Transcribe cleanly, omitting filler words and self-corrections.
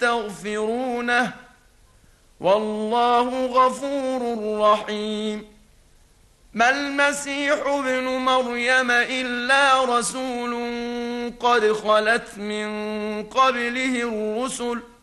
ويستغفرونه والله غفور رحيم. ما المسيح ابن مريم إلا رسول قد خلت من قبله الرسل